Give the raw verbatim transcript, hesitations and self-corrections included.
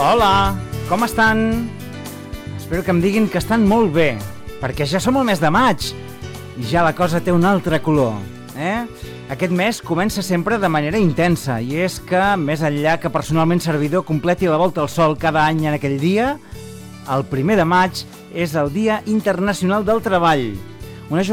Hola, com estan? Espero que em diguin que estan molt bé, perquè ja som al mes de maig i ja la cosa té un altre color, eh? Aquest mes comença sempre de manera intensa i és que, més enllà que personalment servidor completi la volta al sol cada any en aquell dia, el primer de maig és el Dia Internacional del Treball, una